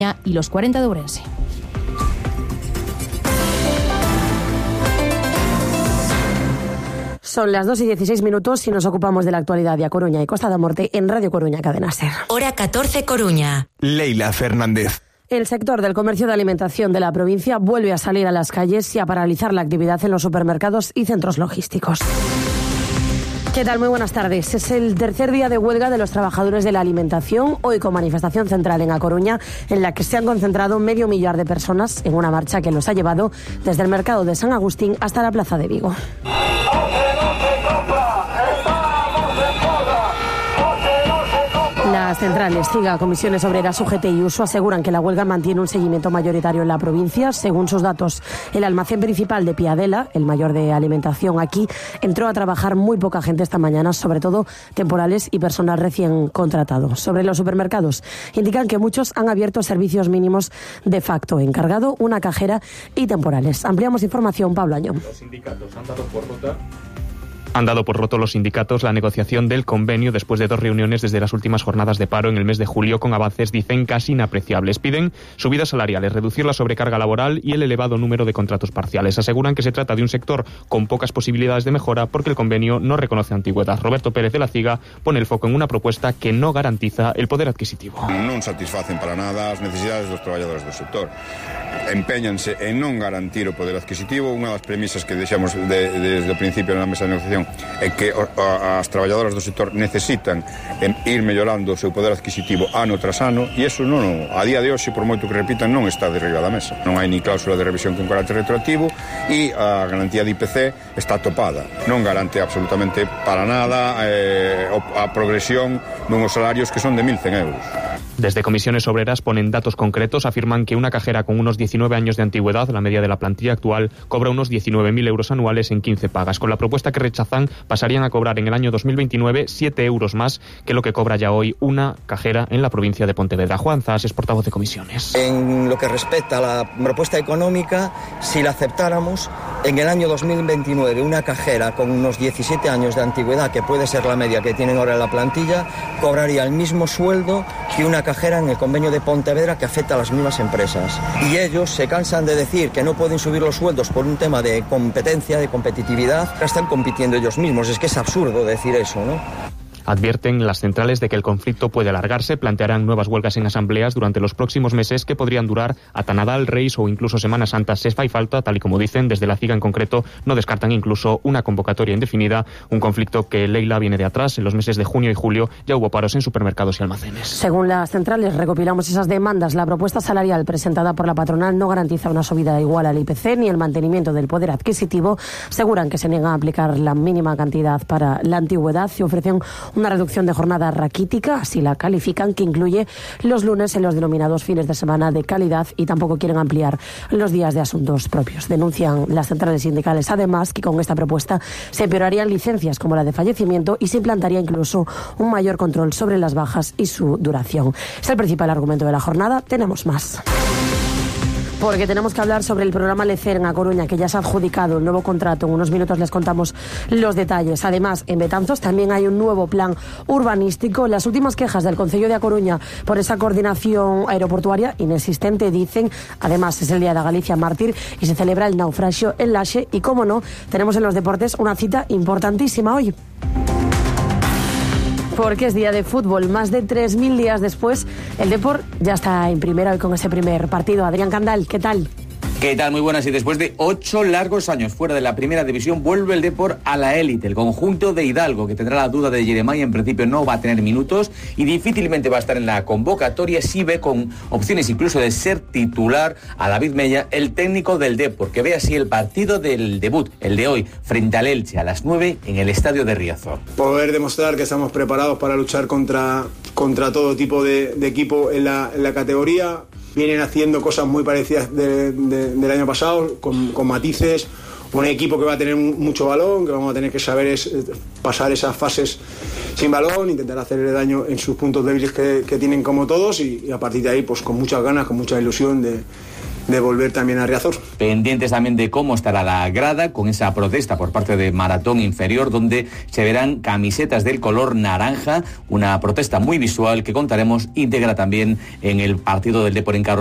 y los 40 de Ourense. Son las 2:16 y nos ocupamos de la actualidad de A Coruña y Costa da Morte en Radio Coruña Cadena SER. Hora 14 Coruña. Leila Fernández. El sector del comercio de alimentación de la provincia vuelve a salir a las calles y a paralizar la actividad en los supermercados y centros logísticos. ¿Qué tal? Muy buenas tardes. Es el tercer día de huelga de los trabajadores de la alimentación, hoy con manifestación central en A Coruña, en la que se han concentrado 500.000 de personas en una marcha que los ha llevado desde el mercado de San Agustín hasta la plaza de Vigo. Las centrales CIGA, Comisiones Obreras, UGT y USO aseguran que la huelga mantiene un seguimiento mayoritario en la provincia. Según sus datos, el almacén principal de Piadela, el mayor de alimentación aquí, entró a trabajar muy poca gente esta mañana, sobre todo temporales y personal recién contratado. Sobre los supermercados, indican que muchos han abierto servicios mínimos de facto, encargado, una cajera y temporales. Ampliamos información, Pablo Añón. Los sindicatos han dado por roto los sindicatos la negociación del convenio después de 2 reuniones desde las últimas jornadas de paro en el mes de julio con avances, dicen, casi inapreciables. Piden subidas salariales, reducir la sobrecarga laboral y el elevado número de contratos parciales. Aseguran que se trata de un sector con pocas posibilidades de mejora porque el convenio no reconoce antigüedad. Roberto Pérez de la CIGA pone el foco en una propuesta que no garantiza el poder adquisitivo. Non satisfacen para nada as necesidades dos traballadores do sector. Empeñanse en non garantir o poder adquisitivo. Unha das premisas que deixamos desde o principio na mesa de negociación é que as traballadoras do sector necesitan ir mellorando o seu poder adquisitivo ano tras ano, e iso non, a día de hoxe, por moito que repitan, non está de riba da mesa. Non hai ni cláusula de revisión con carácter retroactivo e a garantía de IPC está topada. Non garante absolutamente para nada a progresión dunhos salarios que son de 1.100 euros. Desde Comisiones Obreras ponen datos concretos, afirman que una cajera con unos 19 años de antigüedad, la media de la plantilla actual, cobra unos 19.000 euros anuales en 15 pagas. Con la propuesta que rechazan, pasarían a cobrar en el año 2029 7 euros más que lo que cobra ya hoy una cajera en la provincia de Pontevedra. Juan Zas es portavoz de Comisiones. En lo que respecta a la propuesta económica, si la aceptáramos, en el año 2029 una cajera con unos 17 años de antigüedad, que puede ser la media que tienen ahora en la plantilla, cobraría el mismo sueldo que una cajera en el convenio de Pontevedra, que afecta a las mismas empresas. Y ellos se cansan de decir que no pueden subir los sueldos por un tema de competencia, de competitividad. Están compitiendo ellos mismos. Es que es absurdo decir eso, ¿no? Advierten las centrales de que el conflicto puede alargarse, plantearán nuevas huelgas en asambleas durante los próximos meses que podrían durar hasta Nadal, Reyes o incluso Semana Santa. Se fa y falta, tal y como dicen, desde la CIGA en concreto, no descartan incluso una convocatoria indefinida, un conflicto que, Leila, viene de atrás. En los meses de junio y julio ya hubo paros en supermercados y almacenes. Según las centrales, recopilamos esas demandas. La propuesta salarial presentada por la patronal no garantiza una subida igual al IPC ni el mantenimiento del poder adquisitivo. Aseguran que se niegan a aplicar la mínima cantidad para la antigüedad y ofrecen una reducción de jornada raquítica, así la califican, que incluye los lunes en los denominados fines de semana de calidad, y tampoco quieren ampliar los días de asuntos propios. Denuncian las centrales sindicales, además, que con esta propuesta se empeorarían licencias como la de fallecimiento y se implantaría incluso un mayor control sobre las bajas y su duración. Es el principal argumento de la jornada. Tenemos más. Porque tenemos que hablar sobre el programa Lecer en A Coruña, que ya se ha adjudicado el nuevo contrato. En unos minutos les contamos los detalles. Además, en Betanzos también hay un nuevo plan urbanístico. Las últimas quejas del Concello de A Coruña por esa coordinación aeroportuaria inexistente, dicen. Además, es el Día de Galicia Mártir y se celebra el naufragio en Laxe. Y, cómo no, tenemos en los deportes una cita importantísima hoy. Porque es día de fútbol. Más de 3.000 días después, el Depor ya está en primera hoy con ese primer partido. Adrián Candal, ¿qué tal? ¿Qué tal? Muy buenas. Y después de 8 largos años fuera de la primera división, vuelve el Depor a la élite. El conjunto de Hidalgo, que tendrá la duda de Jeremai, en principio no va a tener minutos y difícilmente va a estar en la convocatoria. Sí ve con opciones incluso de ser titular a David Mella, el técnico del Depor, que ve así el partido del debut, el de hoy, frente al Elche a las 9 en el estadio de Riazor. Poder demostrar que estamos preparados para luchar contra todo tipo de equipo en la categoría. Vienen haciendo cosas muy parecidas del año pasado, con matices. Un equipo que va a tener mucho balón, que vamos a tener que saber pasar esas fases sin balón, intentar hacerle daño en sus puntos débiles que tienen como todos, y a partir de ahí, pues con muchas ganas, con mucha ilusión de volver también a Riazor. Pendientes también de cómo estará la grada con esa protesta por parte de Maratón Inferior, donde se verán camisetas del color naranja, una protesta muy visual que contaremos íntegra también en el partido del Depor en Carros